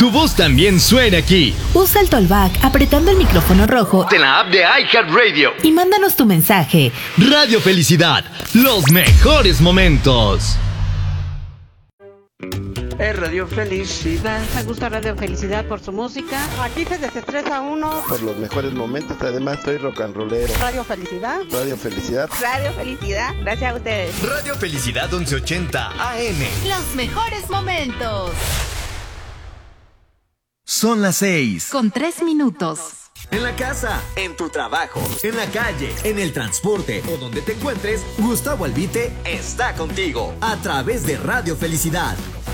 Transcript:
tu voz también suena aquí. Usa el Tollback apretando el micrófono rojo En la app de iHeartRadio. y mándanos tu mensaje. Radio Felicidad, los mejores momentos. Es Radio Felicidad. Me gusta Radio Felicidad por su música. Aquí se desestresa uno. Por los mejores momentos, además soy rock and rollero. Radio Felicidad. Radio Felicidad. Radio Felicidad, gracias a ustedes. Radio Felicidad 1180 AM. Los mejores momentos. Son las 6. Con 3 minutos. En la casa, en tu trabajo, en la calle, en el transporte o donde te encuentres, Gustavo Albite está contigo a través de Radio Felicidad